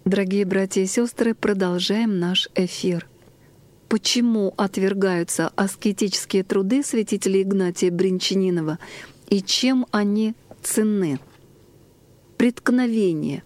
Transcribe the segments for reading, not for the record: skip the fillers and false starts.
Дорогие братья и сестры, продолжаем наш эфир. Почему отвергаются аскетические труды святителя Игнатия Бринчанинова и чем они ценны? Преткновение.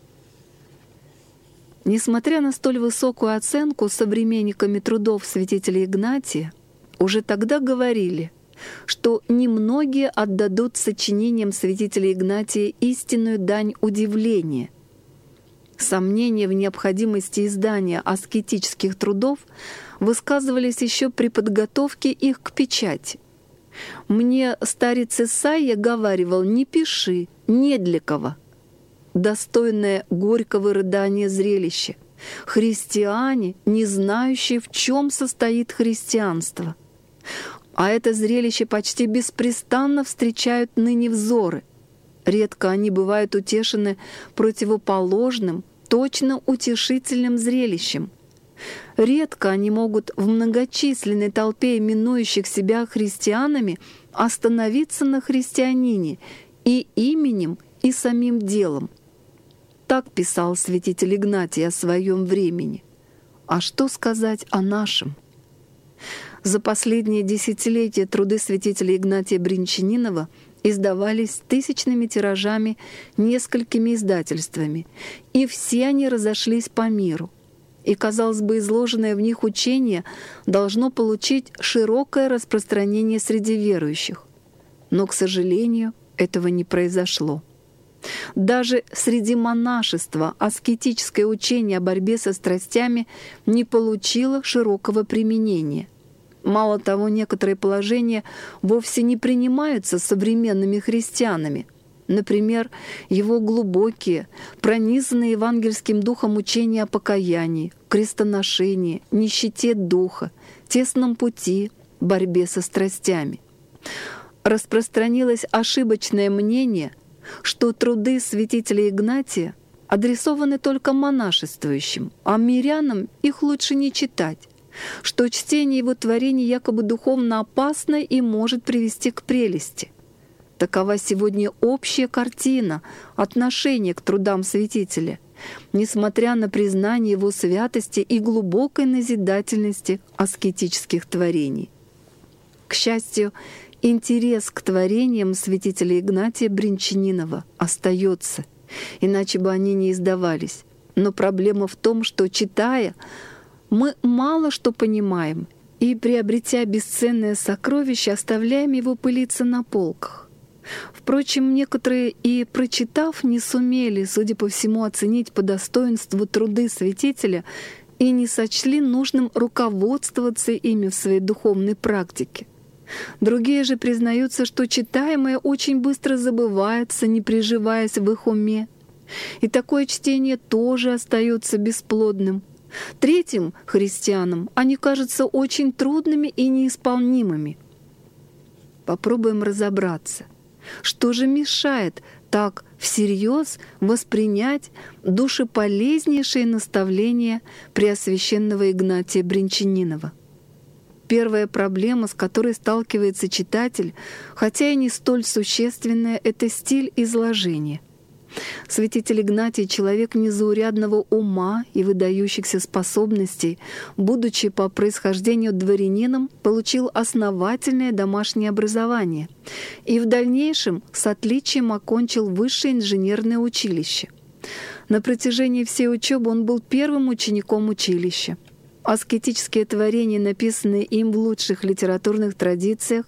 Несмотря на столь высокую оценку современниками трудов святителя Игнатия, уже тогда говорили, что немногие отдадут сочинениям святителя Игнатия истинную дань удивления. Сомнения в необходимости издания аскетических трудов высказывались еще при подготовке их к печати. «Мне старец Исаия говаривал: не пиши, не для кого». Достойное горького рыдания зрелище. Христиане, не знающие, в чем состоит христианство. А это зрелище почти беспрестанно встречают ныне взоры. Редко они бывают утешены противоположным, точно утешительным зрелищем. Редко они могут в многочисленной толпе именующих себя христианами остановиться на христианине и именем, и самим делом. Так писал святитель Игнатий о своем времени. А что сказать о нашем? За последние десятилетия труды святителя Игнатия Бринчанинова издавались тысячными тиражами несколькими издательствами, и все они разошлись по миру. И, казалось бы, изложенное в них учение должно получить широкое распространение среди верующих. Но, к сожалению, этого не произошло. Даже среди монашества аскетическое учение о борьбе со страстями не получило широкого применения. Мало того, некоторые положения вовсе не принимаются современными христианами. Например, его глубокие, пронизанные евангельским духом учения о покаянии, крестоношении, нищете духа, тесном пути, борьбе со страстями. Распространилось ошибочное мнение, что труды святителя Игнатия адресованы только монашествующим, а мирянам их лучше не читать, что чтение его творений якобы духовно опасно и может привести к прелести. Такова сегодня общая картина отношения к трудам святителя, несмотря на признание его святости и глубокой назидательности аскетических творений. К счастью, интерес к творениям святителя Игнатия Бринчанинова остается, иначе бы они не издавались. Но проблема в том, что, читая, мы мало что понимаем и, приобретя бесценное сокровище, оставляем его пылиться на полках. Впрочем, некоторые и, прочитав, не сумели, судя по всему, оценить по достоинству труды святителя и не сочли нужным руководствоваться ими в своей духовной практике. Другие же признаются, что читаемое очень быстро забывается, не приживаясь в их уме. И такое чтение тоже остается бесплодным. Третьим христианам они кажутся очень трудными и неисполнимыми. Попробуем разобраться, что же мешает так всерьез воспринять душеполезнейшие наставления Преосвященного Игнатия Бринчанинова. Первая проблема, с которой сталкивается читатель, хотя и не столь существенная, — это стиль изложения. Святитель Игнатий — человек незаурядного ума и выдающихся способностей, будучи по происхождению дворянином, получил основательное домашнее образование и в дальнейшем с отличием окончил высшее инженерное училище. На протяжении всей учебы он был первым учеником училища. Аскетические творения, написанные им в лучших литературных традициях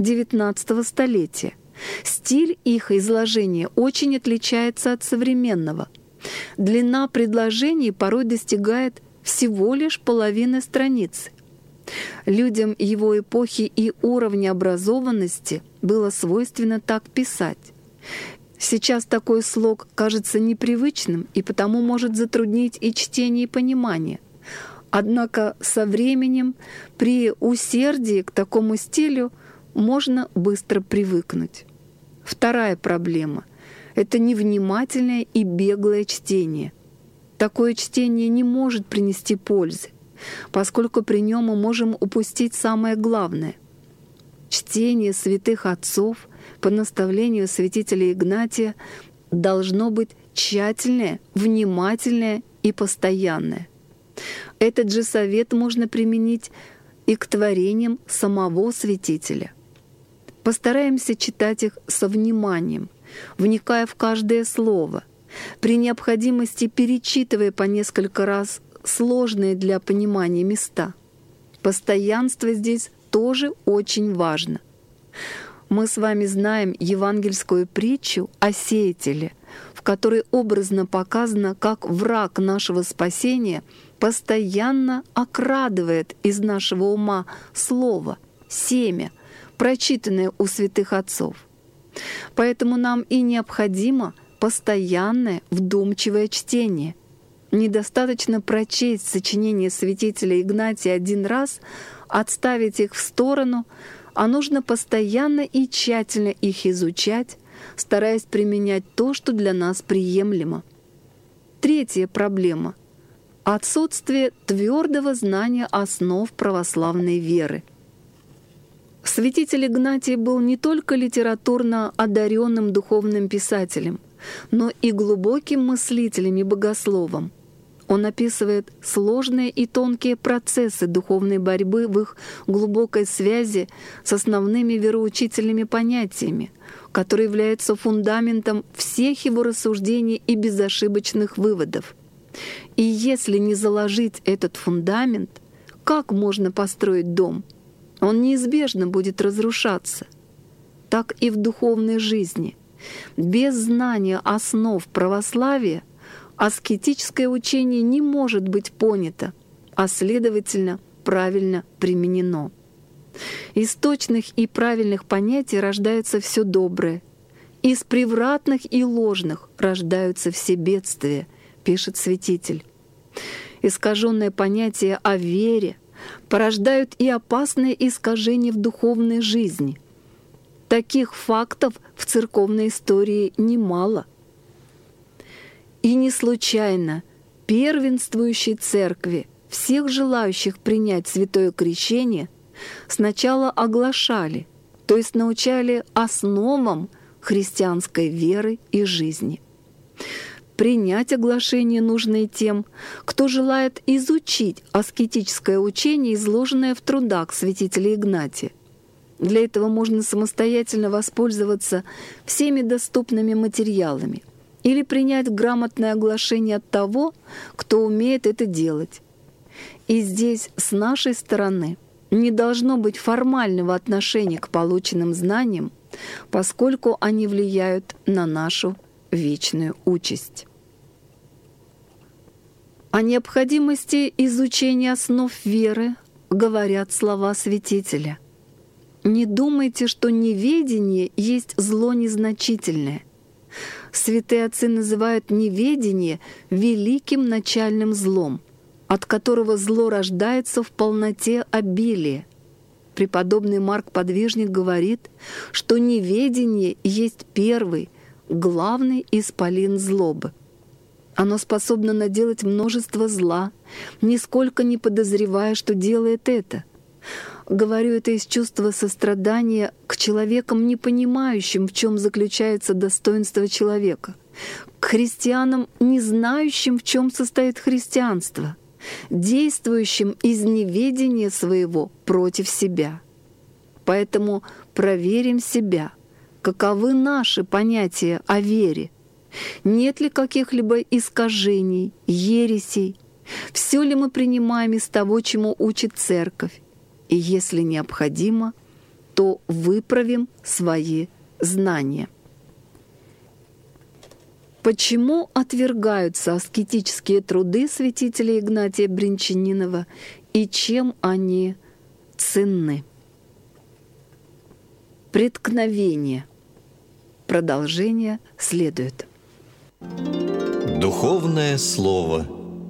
XIX столетия. Стиль их изложения очень отличается от современного. Длина предложений порой достигает всего лишь половины страницы. Людям его эпохи и уровня образованности было свойственно так писать. Сейчас такой слог кажется непривычным и потому может затруднить и чтение, и понимание. Однако со временем при усердии к такому стилю можно быстро привыкнуть. Вторая проблема — это невнимательное и беглое чтение. Такое чтение не может принести пользы, поскольку при нем мы можем упустить самое главное. Чтение святых отцов по наставлению святителя Игнатия должно быть тщательное, внимательное и постоянное. Этот же совет можно применить и к творениям самого святителя. Постараемся читать их со вниманием, вникая в каждое слово, при необходимости перечитывая по несколько раз сложные для понимания места. Постоянство здесь тоже очень важно. Мы с вами знаем евангельскую притчу о сеятеле, в которой образно показано, как враг нашего спасения постоянно окрадывает из нашего ума слово, семя, прочитанное у святых отцов. Поэтому нам и необходимо постоянное вдумчивое чтение. Недостаточно прочесть сочинения святителя Игнатия один раз, отставить их в сторону, а нужно постоянно и тщательно их изучать, стараясь применять то, что для нас приемлемо. Третья проблема — отсутствие твердого знания основ православной веры. Святитель Игнатий был не только литературно одаренным духовным писателем, но и глубоким мыслителем и богословом. Он описывает сложные и тонкие процессы духовной борьбы в их глубокой связи с основными вероучительными понятиями, которые являются фундаментом всех его рассуждений и безошибочных выводов. И если не заложить этот фундамент, как можно построить дом? Он неизбежно будет разрушаться. Так и в духовной жизни. Без знания основ православия аскетическое учение не может быть понято, а следовательно, правильно применено. Из точных и правильных понятий рождается все доброе. Из превратных и ложных рождаются все бедствия, пишет святитель. Искаженное понятие о вере порождают и опасные искажения в духовной жизни. Таких фактов в церковной истории немало. И не случайно первенствующей церкви всех желающих принять святое крещение сначала оглашали, то есть научали основам христианской веры и жизни. Принять оглашение нужно и тем, кто желает изучить аскетическое учение, изложенное в трудах святителя Игнатия. Для этого можно самостоятельно воспользоваться всеми доступными материалами или принять грамотное оглашение от того, кто умеет это делать. И здесь с нашей стороны не должно быть формального отношения к полученным знаниям, поскольку они влияют на нашу вечную участь. О необходимости изучения основ веры говорят слова святителя. «Не думайте, что неведение есть зло незначительное». Святые отцы называют неведение великим начальным злом, от которого зло рождается в полноте обилия. Преподобный Марк Подвижник говорит, что неведение есть первый, главный исполин злобы. Оно способно наделать множество зла, нисколько не подозревая, что делает это. Говорю это из чувства сострадания к человекам, не понимающим, в чем заключается достоинство человека, к христианам, не знающим, в чем состоит христианство, действующим из неведения своего против себя. Поэтому проверим себя, каковы наши понятия о вере, нет ли каких-либо искажений, ересей, все ли мы принимаем из того, чему учит Церковь, и если необходимо, то выправим свои знания. Почему отвергаются аскетические труды святителя Игнатия Брянчанинова и чем они ценны? Преткновение. Продолжение следует. Духовное слово.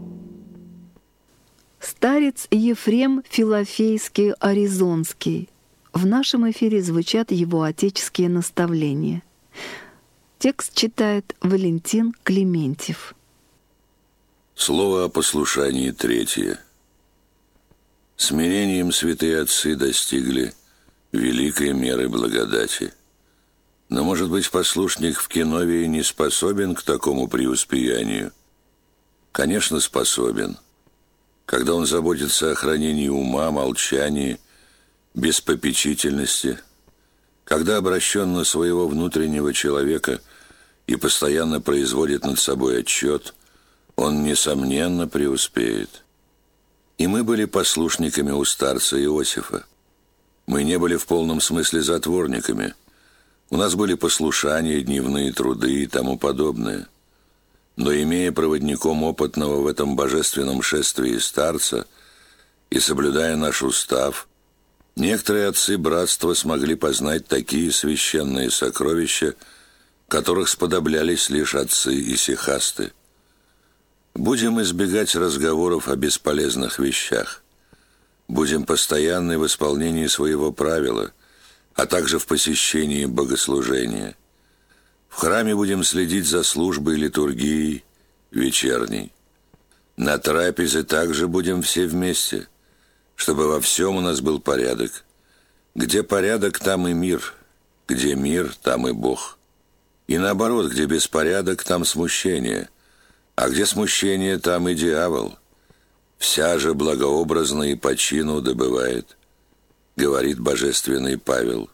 Старец Ефрем Филофейский Аризонский. В нашем эфире звучат его отеческие наставления. Текст читает Валентин Клементьев. Слово о послушании третье. Смирением святые отцы достигли великой меры благодати. Но, может быть, послушник в Киновии не способен к такому преуспеянию. Конечно, способен. Когда он заботится о хранении ума, молчании, беспопечительности, когда обращен на своего внутреннего человека и постоянно производит над собой отчет, он, несомненно, преуспеет. И мы были послушниками у старца Иосифа. Мы не были в полном смысле затворниками. У нас были послушания, дневные труды и тому подобное. Но, имея проводником опытного в этом божественном шествии старца и соблюдая наш устав, некоторые отцы братства смогли познать такие священные сокровища, которых сподоблялись лишь отцы и сихасты. Будем избегать разговоров о бесполезных вещах. Будем постоянны в исполнении своего правила, а также в посещении богослужения. В храме будем следить за службой литургии вечерней. На трапезе также будем все вместе, чтобы во всем у нас был порядок. Где порядок, там и мир, где мир, там и Бог. И наоборот, где беспорядок, там смущение, а где смущение, там и дьявол. Вся же благообразно и по чину добывает, говорит божественный Павел.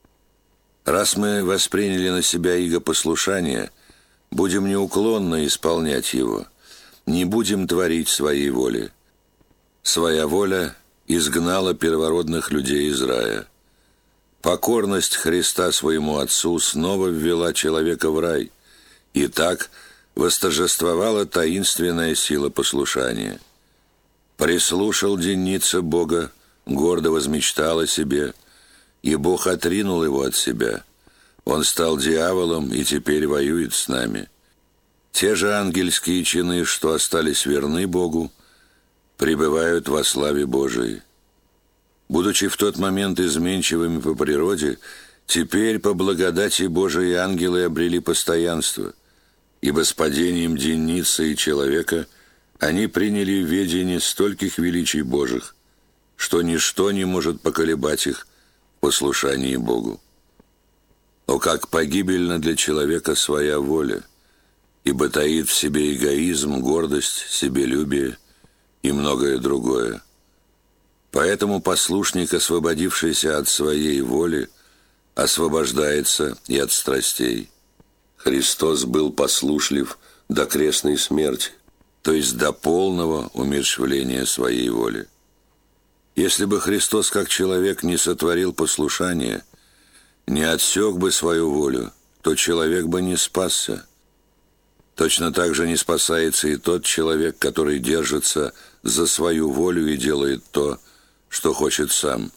Раз мы восприняли на себя иго послушания, будем неуклонно исполнять его, не будем творить своей воли. Своя воля изгнала первородных людей из рая. Покорность Христа своему Отцу снова ввела человека в рай, и так восторжествовала таинственная сила послушания. Прислушал денница Бога, гордо возмечтал о себе, и Бог отринул его от себя. Он стал дьяволом и теперь воюет с нами. Те же ангельские чины, что остались верны Богу, пребывают во славе Божией. Будучи в тот момент изменчивыми по природе, теперь по благодати Божией ангелы обрели постоянство, ибо с падением денницы и человека они приняли в ведение стольких величий Божьих, что ничто не может поколебать их в послушании Богу. О, как погибельна для человека своя воля, ибо таит в себе эгоизм, гордость, себелюбие и многое другое. Поэтому послушник, освободившийся от своей воли, освобождается и от страстей. Христос был послушлив до крестной смерти, то есть до полного умерщвления своей воли. Если бы Христос как человек не сотворил послушание, не отсек бы свою волю, то человек бы не спасся. Точно так же не спасается и тот человек, который держится за свою волю и делает то, что хочет сам.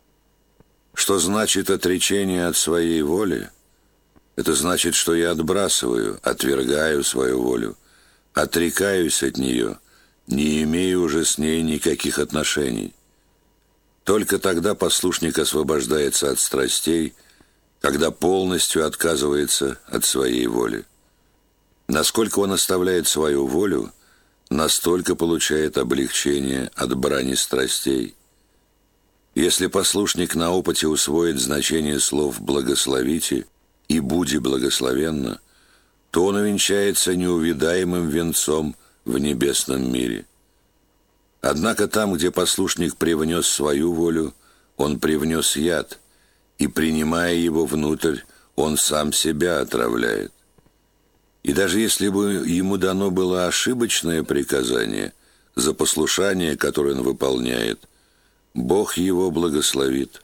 Что значит отречение от своей воли? Это значит, что я отбрасываю, отвергаю свою волю, отрекаюсь от нее, не имею уже с ней никаких отношений. Только тогда послушник освобождается от страстей, когда полностью отказывается от своей воли. Насколько он оставляет свою волю, настолько получает облегчение от брани страстей. Если послушник на опыте усвоит значение слов «благословите» и «буди благословенно», то он увенчается неувидаемым венцом в небесном мире. Однако там, где послушник привнес свою волю, он привнес яд, и, принимая его внутрь, он сам себя отравляет. И даже если бы ему дано было ошибочное приказание за послушание, которое он выполняет, Бог его благословит.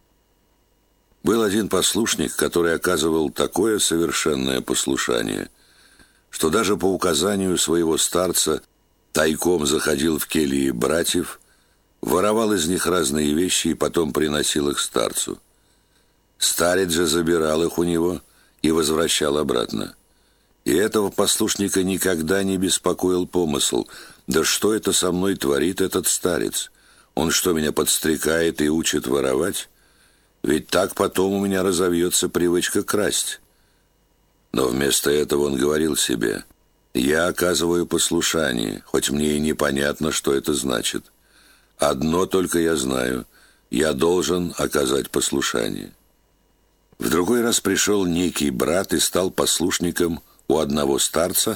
Был один послушник, который оказывал такое совершенное послушание, что даже по указанию своего старца тайком заходил в кельи братьев, воровал из них разные вещи и потом приносил их старцу. Старец же забирал их у него и возвращал обратно. И этого послушника никогда не беспокоил помысл: да что это со мной творит этот старец? Он что, меня подстрекает и учит воровать? Ведь так потом у меня разовьется привычка красть. Но вместо этого он говорил себе: я оказываю послушание, хоть мне и непонятно, что это значит. Одно только я знаю: я должен оказать послушание. В другой раз пришел некий брат и стал послушником у одного старца,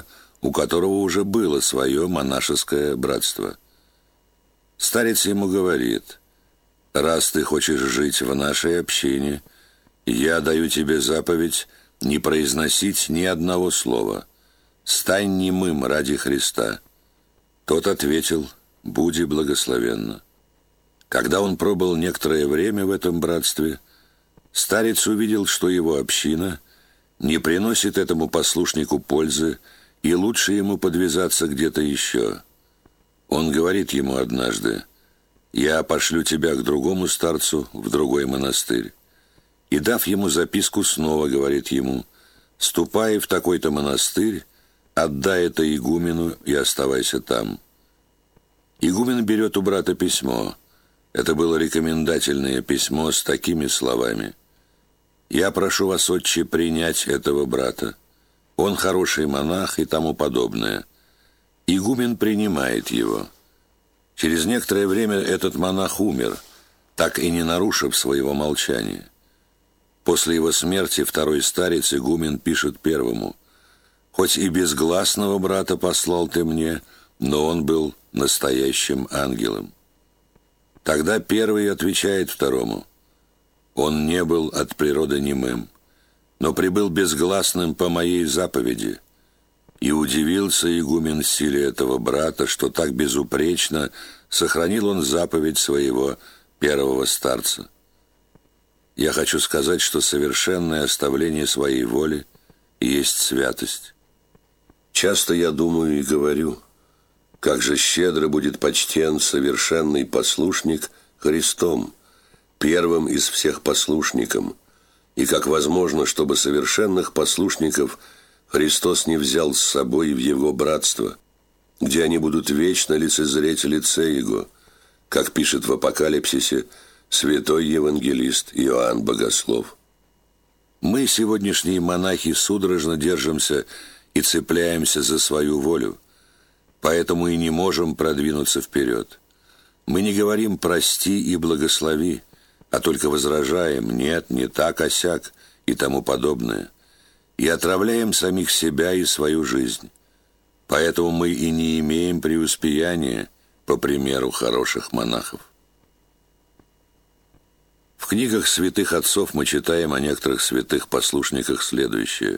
у которого уже было свое монашеское братство. Старец ему говорит: «Раз ты хочешь жить в нашей общине, я даю тебе заповедь не произносить ни одного слова. Стань немым ради Христа». Тот ответил: «Буди благословенно». Когда он пробыл некоторое время в этом братстве, старец увидел, что его община не приносит этому послушнику пользы, и лучше ему подвязаться где-то еще. Он говорит ему однажды: «Я пошлю тебя к другому старцу в другой монастырь». И, дав ему записку, снова говорит ему: «Ступай в такой-то монастырь, отдай это игумену и оставайся там». Игумен берет у брата письмо. Это было рекомендательное письмо с такими словами: «Я прошу вас, отче, принять этого брата. Он хороший монах» и тому подобное. Игумен принимает его. Через некоторое время этот монах умер, так и не нарушив своего молчания. После его смерти второй старец, игумен, пишет первому: «Хоть и безгласного брата послал ты мне, но он был настоящим ангелом». Тогда первый отвечает второму: «Он не был от природы немым, но прибыл безгласным по моей заповеди». И удивился игумен силе этого брата, что так безупречно сохранил он заповедь своего первого старца. Я хочу сказать, что совершенное оставление своей воли есть святость. Часто я думаю и говорю: как же щедро будет почтен совершенный послушник Христом, первым из всех послушником, и как возможно, чтобы совершенных послушников Христос не взял с собой в Его братство, где они будут вечно лицезреть лице Его, как пишет в Апокалипсисе святой евангелист Иоанн Богослов. Мы, сегодняшние монахи, судорожно держимся и цепляемся за свою волю, поэтому и не можем продвинуться вперед. Мы не говорим «прости и благослови», а только возражаем «нет, не так, а сяк» и тому подобное, и отравляем самих себя и свою жизнь. Поэтому мы и не имеем преуспеяния, по примеру хороших монахов. В книгах святых отцов мы читаем о некоторых святых послушниках следующее.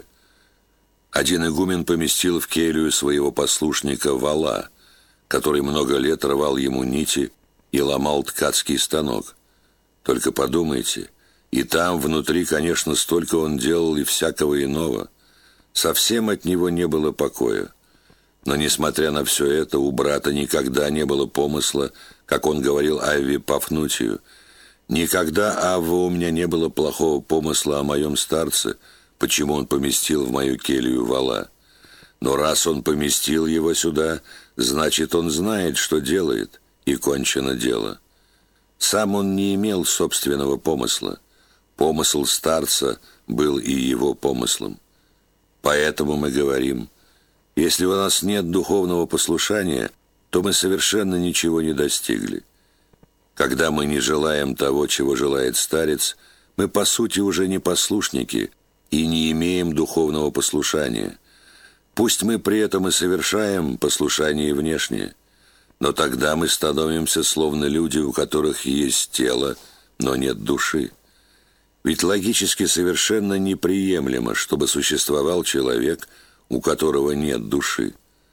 Один игумен поместил в келью своего послушника вола, который много лет рвал ему нити и ломал ткацкий станок. Только подумайте, и там внутри, конечно, столько он делал и всякого иного. Совсем от него не было покоя. Но, несмотря на все это, у брата никогда не было помысла, как он говорил Авве Пафнутию: «Никогда, Авва, у меня не было плохого помысла о моем старце, почему он поместил в мою келью вола. Но раз он поместил его сюда, значит, он знает, что делает, и кончено дело». Сам он не имел собственного помысла. Помысл старца был и его помыслом. Поэтому мы говорим: если у нас нет духовного послушания, то мы совершенно ничего не достигли. Когда мы не желаем того, чего желает старец, мы по сути уже не послушники и не имеем духовного послушания. Пусть мы при этом и совершаем послушание внешнее, но тогда мы становимся словно люди, у которых есть тело, но нет души. Ведь логически совершенно неприемлемо, чтобы существовал человек, у которого нет души.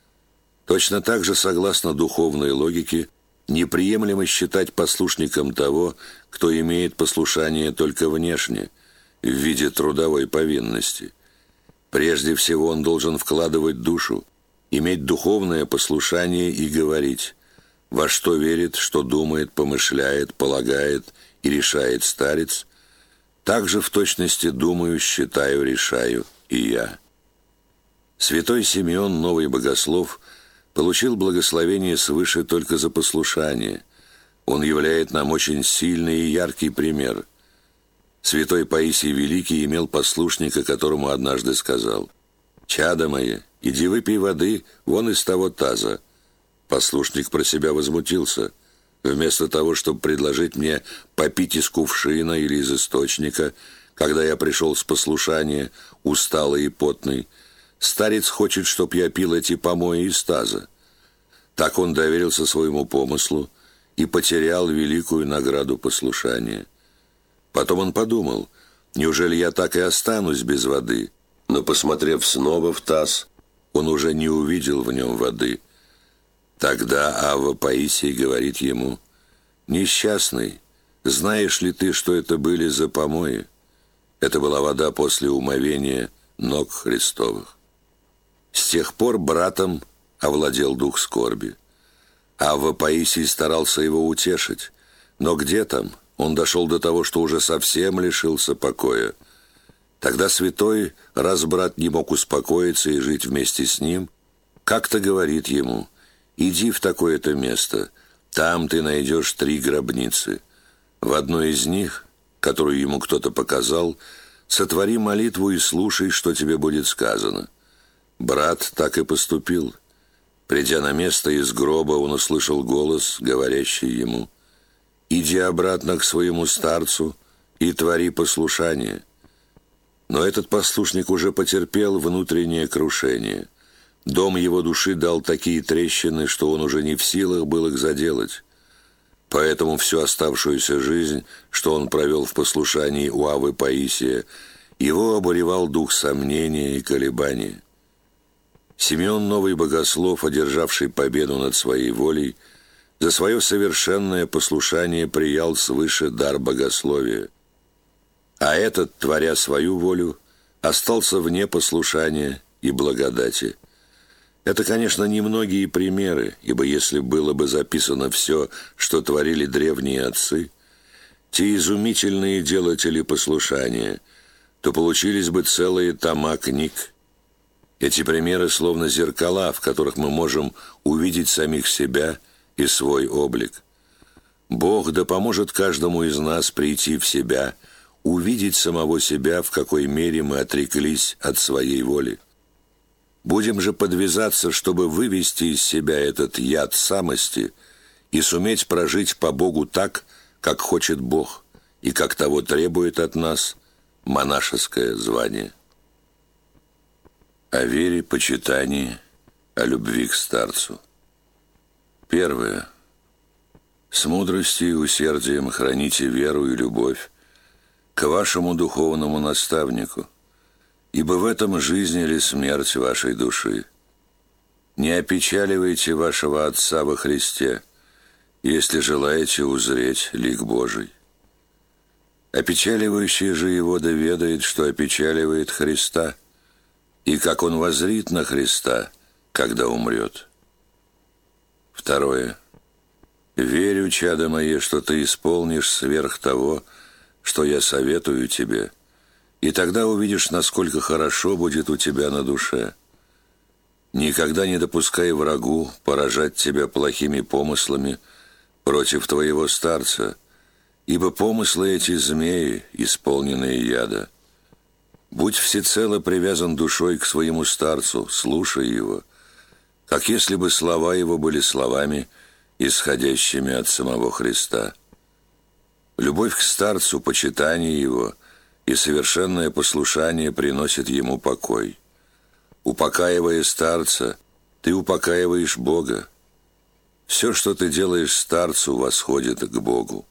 Точно так же, согласно духовной логике, неприемлемо считать послушником того, кто имеет послушание только внешне, в виде трудовой повинности. Прежде всего он должен вкладывать душу, иметь духовное послушание и говорить: во что верит, что думает, помышляет, полагает и решает старец, так же в точности думаю, считаю, решаю и я. Святой Симеон, новый богослов, получил благословение свыше только за послушание. Он являет нам очень сильный и яркий пример. Святой Паисий Великий имел послушника, которому однажды сказал: «Чадо мое, иди выпей воды вон из того таза». Послушник про себя возмутился. Вместо того, чтобы предложить мне попить из кувшина или из источника, когда я пришел с послушания, усталый и потный, Старец хочет, чтоб я пил эти помои из таза». Так он доверился своему помыслу и потерял великую награду послушания. Потом он подумал: неужели я так и останусь без воды? Но, посмотрев снова в таз, он уже не увидел в нем воды. Тогда Авва Паисий говорит ему: «Несчастный, знаешь ли ты, что это были за помои?» Это была вода после умовения ног Христовых. С тех пор братом овладел дух скорби. Авва Паисий старался его утешить, но где там? Он дошел до того, что уже совсем лишился покоя. Тогда святой, раз брат не мог успокоиться и жить вместе с ним, как-то говорит ему: «Иди в такое-то место, там ты найдешь 3 гробницы. В одной из них, которую ему кто-то показал, сотвори молитву и слушай, что тебе будет сказано». Брат так и поступил. Придя на место из гроба, он услышал голос, говорящий ему: «Иди обратно к своему старцу и твори послушание». Но этот послушник уже потерпел внутреннее крушение. Дом его души дал такие трещины, что он уже не в силах был их заделать. Поэтому всю оставшуюся жизнь, что он провел в послушании у Аввы Паисия, его обуревал дух сомнения и колебания. Симеон Новый Богослов, одержавший победу над своей волей, за свое совершенное послушание приял свыше дар богословия. А этот, творя свою волю, остался вне послушания и благодати. Это, конечно, немногие примеры, ибо если было бы записано все, что творили древние отцы, те изумительные делатели послушания, то получились бы целые тома книг. Эти примеры словно зеркала, в которых мы можем увидеть самих себя и свой облик. Бог да поможет каждому из нас прийти в себя, увидеть самого себя, в какой мере мы отреклись от своей воли. Будем же подвязаться, чтобы вывести из себя этот яд самости и суметь прожить по Богу так, как хочет Бог, и как того требует от нас монашеское звание. О вере, почитании, о любви к старцу. Первое. С мудростью и усердием храните веру и любовь к вашему духовному наставнику, ибо в этом жизнь или смерть вашей души. Не опечаливайте вашего Отца во Христе, если желаете узреть лик Божий. Опечаливающий же его да ведает, что опечаливает Христа, и как он воззрит на Христа, когда умрет. Второе. Верю, чадо мое, что ты исполнишь сверх того, что я советую тебе, и тогда увидишь, насколько хорошо будет у тебя на душе. Никогда не допускай врагу поражать тебя плохими помыслами против твоего старца, ибо помыслы эти змеи, исполненные яда. Будь всецело привязан душой к своему старцу, слушай его, как если бы слова его были словами, исходящими от самого Христа. Любовь к старцу, почитание его и совершенное послушание приносит ему покой. Упокаивая старца, ты упокаиваешь Бога. Все, что ты делаешь старцу, восходит к Богу.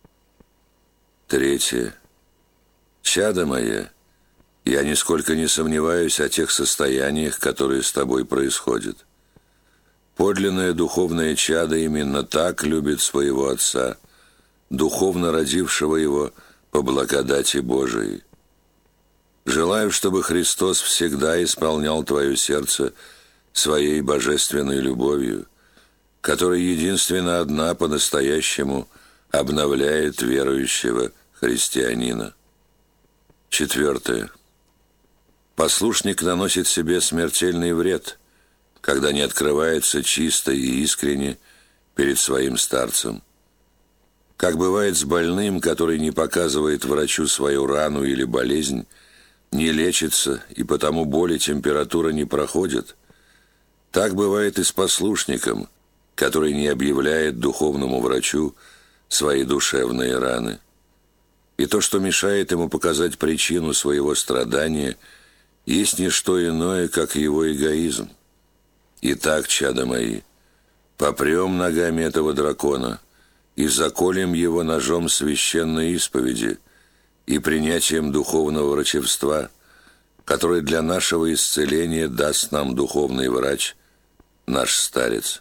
Третье. Чадо мое, я нисколько не сомневаюсь о тех состояниях, которые с тобой происходят. Подлинное духовное чадо именно так любит своего Отца, духовно родившего его по благодати Божией. Желаю, чтобы Христос всегда исполнял твое сердце своей божественной любовью, которая единственно одна по-настоящему обновляет верующего христианина. Четвертое. Послушник наносит себе смертельный вред, когда не открывается чисто и искренне перед своим старцем. Как бывает с больным, который не показывает врачу свою рану или болезнь, не лечится, и потому боль и температура не проходят, так бывает и с послушником, который не объявляет духовному врачу свои душевные раны. И то, что мешает ему показать причину своего страдания, есть не что иное, как его эгоизм. Итак, чада мои, попрем ногами этого дракона и заколем его ножом священной исповеди и принятием духовного врачевства, который для нашего исцеления даст нам духовный врач, наш старец.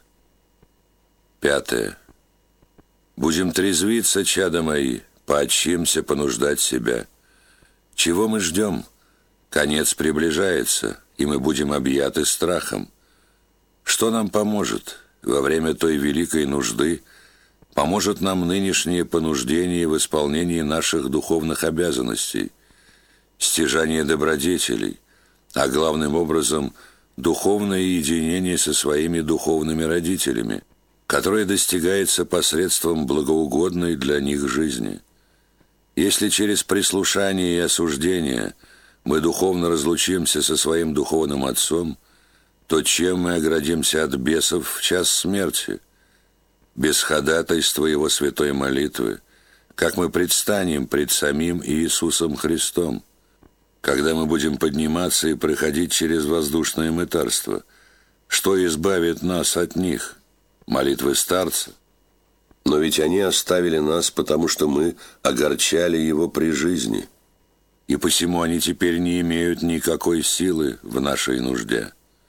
5. Будем трезвиться, чада мои, поотчимся понуждать себя. Чего мы ждем? Конец приближается, и мы будем объяты страхом. Что нам поможет? Во время той великой нужды поможет нам нынешнее понуждение в исполнении наших духовных обязанностей, стяжание добродетелей, а главным образом духовное единение со своими духовными родителями, которое достигается посредством благоугодной для них жизни. Если через прислушание и осуждение мы духовно разлучимся со своим духовным отцом, то чем мы оградимся от бесов в час смерти? Без ходатайства его святой молитвы, как мы предстанем пред самим Иисусом Христом, когда мы будем подниматься и проходить через воздушное мытарство, что избавит нас от них? Молитвы старца. Но ведь они оставили нас, потому что мы огорчали его при жизни, и посему они теперь не имеют никакой силы в нашей нужде.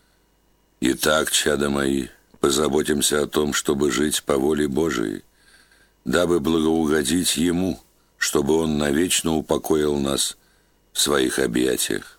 Итак, чада мои, позаботимся о том, чтобы жить по воле Божией, дабы благоугодить Ему, чтобы Он навечно упокоил нас в своих объятиях.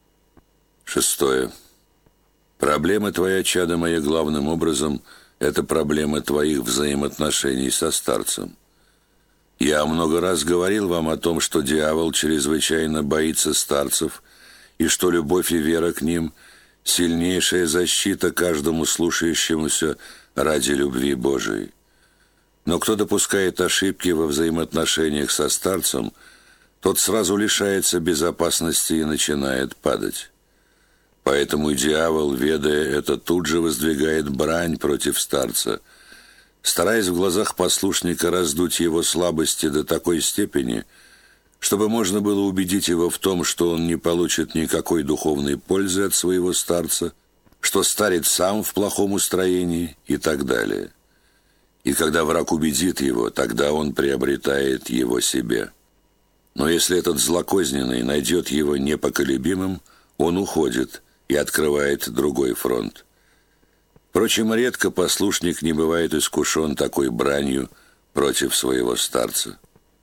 6. Проблема твоя, чада моя, главным образом – это проблема твоих взаимоотношений со старцем. Я много раз говорил вам о том, что дьявол чрезвычайно боится старцев, и что любовь и вера к ним – сильнейшая защита каждому слушающемуся ради любви Божией. Но кто допускает ошибки во взаимоотношениях со старцем, тот сразу лишается безопасности и начинает падать. Поэтому дьявол, ведая это, тут же воздвигает брань против старца, стараясь в глазах послушника раздуть его слабости до такой степени, чтобы можно было убедить его в том, что он не получит никакой духовной пользы от своего старца, что старец сам в плохом устроении и так далее. И когда враг убедит его, тогда он приобретает его себе. Но если этот злокозненный найдет его непоколебимым, он уходит и открывает другой фронт. Впрочем, редко послушник не бывает искушен такой бранью против своего старца.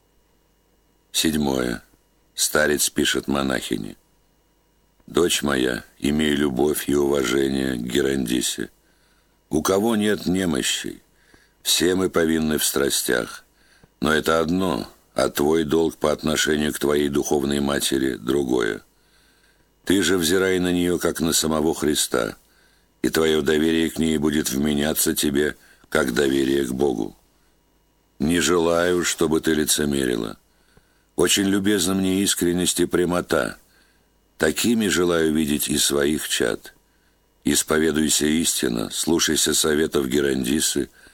7. Старец пишет монахине: «Дочь моя, имей любовь и уважение к Герандисе. У кого нет немощей? Все мы повинны в страстях. Но это одно, а твой долг по отношению к твоей духовной матери другое. Ты же взирай на нее, как на самого Христа, и твое доверие к ней будет вменяться тебе, как доверие к Богу. Не желаю, чтобы ты лицемерила. Очень любезна мне искренность и прямота. Такими желаю видеть и своих чад. Исповедуйся истинно, слушайся советов Герандисы,